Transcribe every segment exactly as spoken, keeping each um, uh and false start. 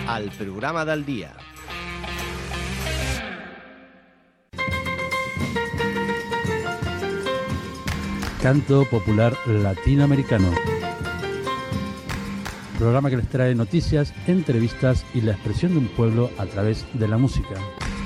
al programa del dia. Canto popular latinoamericano. Programa que les trae noticias, entrevistas y la expresión de un pueblo a través de la música.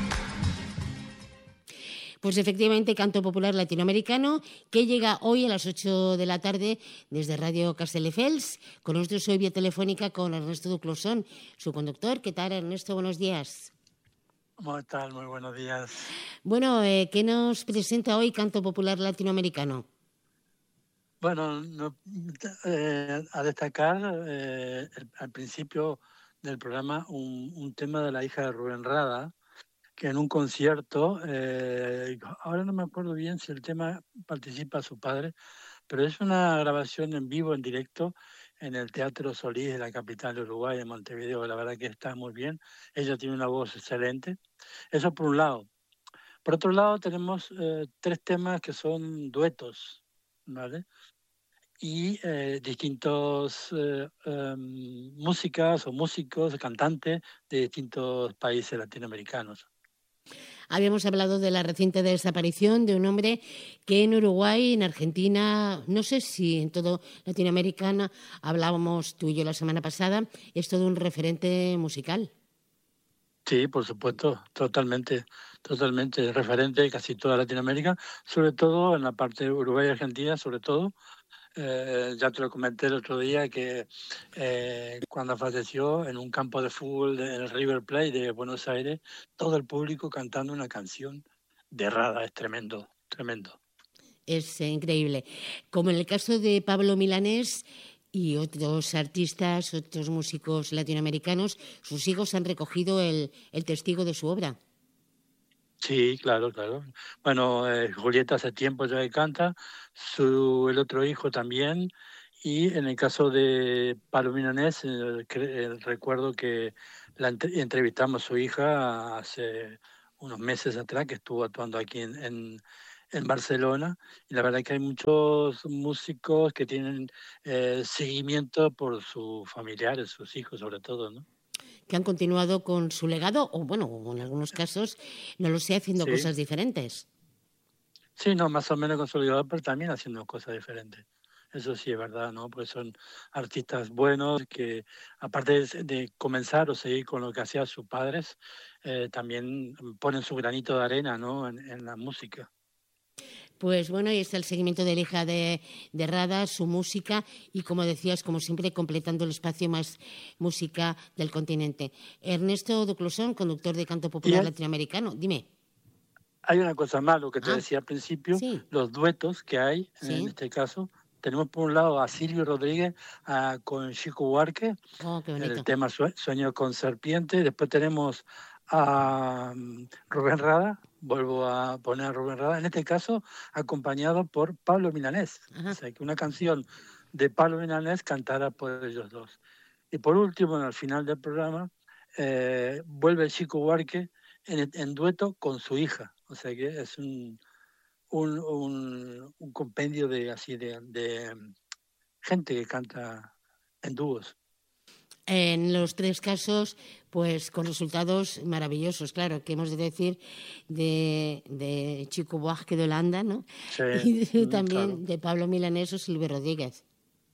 Pues efectivamente, Canto Popular Latinoamericano, que llega hoy a las ocho de la tarde desde Radio Castelldefels, con nosotros hoy vía telefónica con Ernesto Duclosón, su conductor. ¿Qué tal, Ernesto? Buenos días. ¿Cómo tal? Muy buenos días. Bueno, eh, ¿qué nos presenta hoy Canto Popular Latinoamericano? Bueno, no, eh, a destacar eh, el, al principio del programa un, un tema de la hija de Rubén Rada, que en un concierto, eh, ahora no me acuerdo bien si el tema participa su padre, pero es una grabación en vivo, en directo, en el Teatro Solís de la capital de Uruguay, en Montevideo. La verdad que está muy bien. Ella tiene una voz excelente. Eso por un lado. Por otro lado, tenemos eh, tres temas que son duetos, ¿vale? Y eh, distintos eh, um, músicas o músicos, cantantes de distintos países latinoamericanos. Habíamos hablado de la reciente desaparición de un hombre que en Uruguay, en Argentina, no sé si en todo Latinoamérica, hablábamos tú y yo la semana pasada, es todo un referente musical. Sí, por supuesto, totalmente, totalmente referente de casi toda Latinoamérica, sobre todo en la parte de Uruguay y Argentina, sobre todo. Eh, ya te lo comenté el otro día que eh, cuando falleció en un campo de fútbol en el River Plate de Buenos Aires, todo el público cantando una canción de Rada. Es tremendo, tremendo. Es eh, increíble. Como en el caso de Pablo Milanés y otros artistas, otros músicos latinoamericanos, sus hijos han recogido el, el testigo de su obra. Sí, claro, claro. Bueno, eh, Julieta hace tiempo ya que canta, su, el otro hijo también, y en el caso de Pablo Milanés, eh, eh, recuerdo que la entre, entrevistamos a su hija hace unos meses atrás, que estuvo actuando aquí en, en, en Barcelona, y la verdad que hay muchos músicos que tienen eh, seguimiento por sus familiares, sus hijos sobre todo, ¿no? Que han continuado con su legado, o bueno, en algunos casos, no lo sé, haciendo sí. cosas diferentes. Sí, no, más o menos consolidados, pero también haciendo cosas diferentes. Eso sí es verdad, ¿no? Porque son artistas buenos que, aparte de, de comenzar o seguir con lo que hacían sus padres, eh, también ponen su granito de arena, ¿no? En, en la música. Pues bueno, ahí está el seguimiento de la hija de, de Rada, su música y, como decías, como siempre, completando el espacio más música del continente. Ernesto Duclosón, conductor de Canto Popular hay, Latinoamericano, dime. Hay una cosa más, lo que te ah, decía al principio, sí. los duetos que hay, ¿Sí? en este caso. Tenemos por un lado a Silvio Rodríguez a, con Chico Buarque, oh, qué bonito. el tema Sueño con Serpiente. Después tenemos a um, Rubén Rada, vuelvo a poner a Rubén Rada, en este caso acompañado por Pablo Milanés. Ajá. O sea, que una canción de Pablo Milanés cantada por ellos dos. Y por último, al final del programa, eh, vuelve Chico Buarque en, en dueto con su hija. O sea que es un, un, un, un compendio de, así de, de gente que canta en dúos. En los tres casos, pues con resultados maravillosos, claro, que hemos de decir de, de Chico Buarque de Holanda, ¿no? Sí, y de, también claro. de Pablo Milanés o Silvio Rodríguez.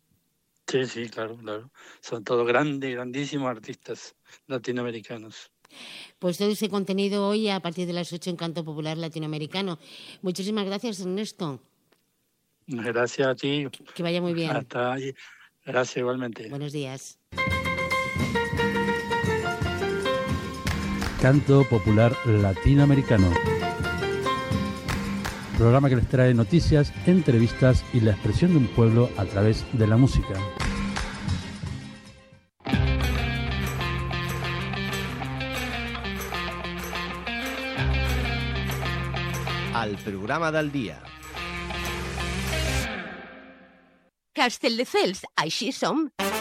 Sí, sí, claro, claro. Son todos grandes, grandísimos artistas latinoamericanos. Pues todo ese contenido hoy a partir de las ocho en Canto Popular Latinoamericano. Muchísimas gracias, Ernesto. Gracias a ti. Que vaya muy bien. Hasta ahí. Gracias igualmente. Buenos días. Canto Popular Latinoamericano. Programa que les trae noticias, entrevistas y la expresión de un pueblo a través de la música. Al programa del dia. Castelldefels, així som.